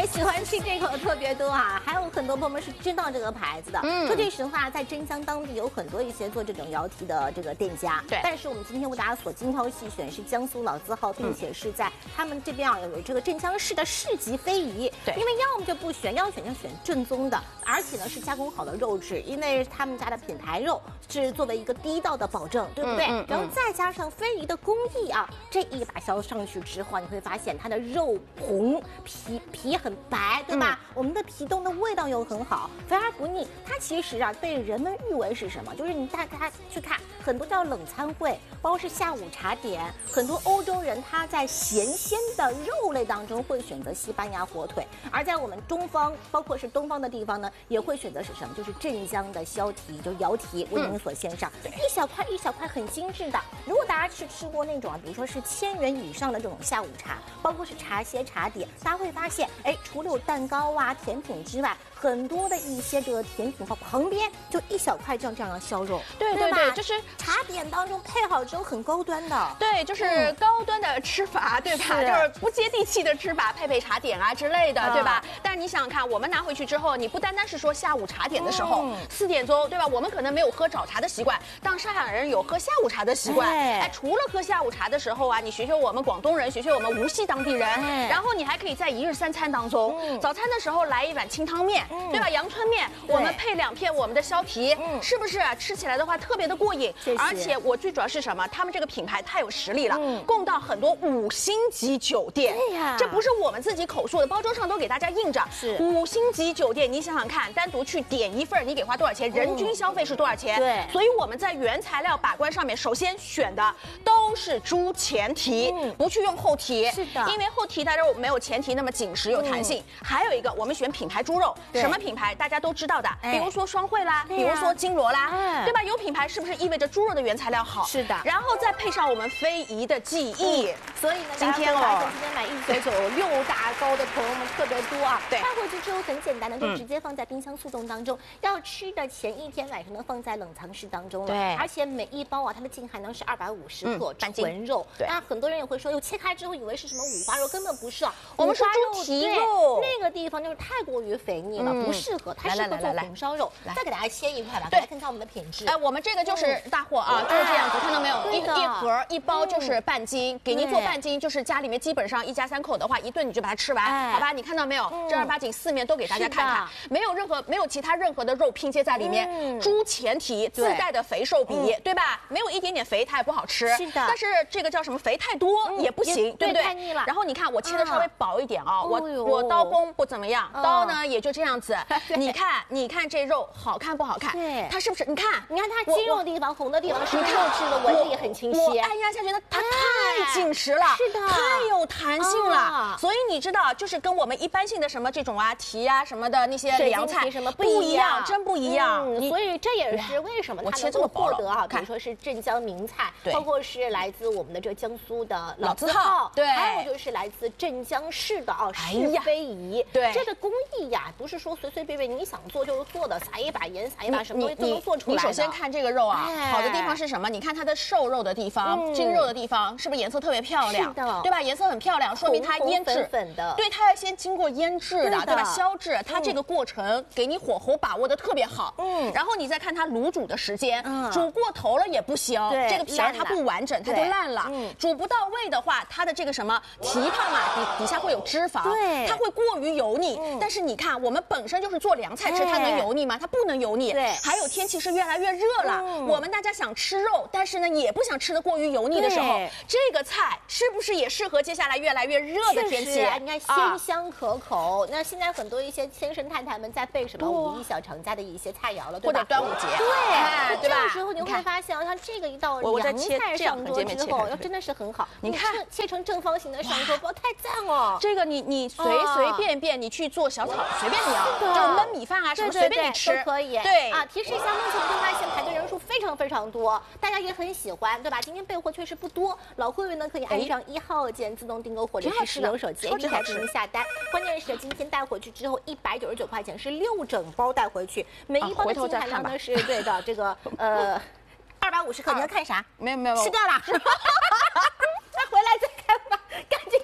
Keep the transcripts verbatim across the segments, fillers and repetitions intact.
喜欢吃这口特别多啊，还有很多朋友们是知道这个牌子的。嗯，说句实话，在镇江当地有很多一些做这种摇蹄的这个店家。对，但是我们今天为大家所精挑细选是江苏老字号，并且是在他们这边啊有这个镇江市的市级非遗。对，因为要么就不选，要选就选正宗的，而且呢是加工好的肉质，因为他们家的品牌肉是作为一个第一道的保证，对不对？嗯嗯、然后再加上非遗的工艺啊，这一把削上去之后，你会发现它的肉红，皮皮很白，对吧？嗯、我们的皮冻的味道又很好，肥而不腻。它其实啊被人们誉为是什么？就是你大家去看很多叫冷餐会，包括是下午茶点，很多欧洲人他在咸鲜的肉类当中会选择西班牙火腿，而在我们中方，包括是东方的地方呢，也会选择是什么？就是镇江的削蹄，就摇蹄为您所献上，嗯、一小块一小块很精致的。如果大家是吃过那种啊，比如说是千元以上的这种下午茶，包括是茶歇茶点，大家会发现，哎，除了有蛋糕啊、甜品之外，很多的一些这个甜品旁边就一小块这样这样的削肉， 对对对，就是茶点当中配好之后很高端的， 对，就是高端的吃法，对吧？就是不接地气的吃法，配配茶点啊之类的，对吧？但是你想想看，我们拿回去之后，你不单单是说下午茶点的时候，四点钟，对吧？我们可能没有喝早茶的习惯，当上海人有喝下午茶的习惯，哎，除了喝下午茶的时候啊，你学学我们广东人，学学我们无锡当地人，然后你还可以在一日三餐当中，早餐的时候来一碗清汤面，对吧？阳春面，我们配两片我们的削蹄，是不是吃起来的话特别的过瘾？而且我最主要是什么？他们这个品牌太有实力了，供到很多五星级酒店。对呀，这不是我们自己口述的，包装上都给大家印着。是五星级酒店，你想想看，单独去点一份，你给花多少钱？人均消费是多少钱？对，所以我们在原材料把关上面，首先选的都是猪前蹄，不去用后蹄。是的，因为后蹄它就没有前蹄那么紧实有弹性。还有一个，我们选品牌猪肉，什么品牌大家都知道的，比如说双汇啦，比如说金罗啦，对吧？有品牌是不是意味着猪肉的原材料好？是的，然后再配上我们非遗的技艺，所以呢，今天哦，今天买一九九六大高的朋友们特别多啊。对，带回去之后很简单的，就直接放在冰箱速冻当中，要吃的前一天晚上呢放在冷藏室当中了。对，而且每一包啊，它的净含量是二百五十克纯肉。对，那很多人也会说，哟，切开之后以为是什么五花肉，根本不是啊，我们是猪蹄肉，那个地方就是太过于肥腻了，不适合，它适合做红烧肉。再给大家切一块吧，大家看看我们的品质。哎，我们这个就是大货啊，就是这样子，看到没有？一一盒一包就是半斤，给您做半斤，就是家里面基本上一家三口的话，一顿你就把它吃完，好吧？你看到没有？正儿八经四面都给大家看看，没有任何没有其他任何的肉拼接在里面，猪前蹄自带的肥瘦比，对吧？没有一点点肥，它也不好吃。是的，但是这个叫什么？肥太多也不行，对不对？太腻了。然后你看我切的稍微薄一点啊，我我刀工不怎么样，刀呢也就这样子。你看，你看这肉好看不好看？对，它是不是？你看，你看它肌肉的地方、红的地方，是肉质的纹理很清晰。我按压下觉得它太紧实了，是的，太有弹性了。所以你知道，就是跟我们一般性的什么这种啊蹄啊什么的那些凉菜什么不一样，真不一样。所以这也是为什么它能够获得啊，比如说是镇江名菜，包括是来自我们的这个江苏的老字号，对，还有就是来自镇江市的啊市非遗。对，这个工艺呀，不是说随随便便你想做就做的，撒一把盐，撒一把什么东西都能做出来的。你首先看这个肉啊，好的地方是什么？你看它的瘦肉的地方、筋肉的地方，是不是颜色特别漂亮？是的，对吧？颜色很漂亮，说明它腌制粉的，对，它要先经过腌制的，对吧？削制，它这个过程给你火候把握的特别好。嗯，然后你再看它卤煮的时间，煮过头了也不行，这个皮儿它不完整，它就烂了。煮不到位的话，它的这个什么蹄膀嘛，底底下会有脂肪，对，它会过于油腻。但是你看，我们本身就是做凉菜吃，它能油腻吗？它不能油腻。对，还有天气是越来越热了，我们大家想吃肉，但是呢也不想吃的过于油腻的时候，这个菜是不是也适合接下来越来越热的天气？你看鲜香可口。那现在很多一些先生太太们在备什么五一小长假的一些菜肴了，对吧？或者端午节，对，对吧？这个时候你会发现，像这个一道凉菜上桌之后，要真的是很好。你看切成正方形的上桌包，太赞了。这个你你随随便便你去做小炒，随便你啊，就是焖米饭啊什么随便你吃都可以。对啊，提示一下，目前会发现排队人数非常非常多，大家也很喜欢，对吧？今天备货确实不多，老会员呢可以按上一号键自动订购或者是使用手机 A P P 来进行下单。关键是今天带回去之后一百九十九块钱是六整包带回去，每一包的净含量呢是对的这个呃二百五十克。你要看啥？没有没有，吃掉了。再回来再看吧，赶紧再把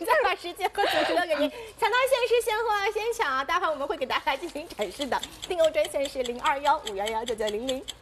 时间和主持留给您，抢到限时现货现抢啊！待会我们会给大家进行展示的，订购专线是零二幺五幺幺九九零零。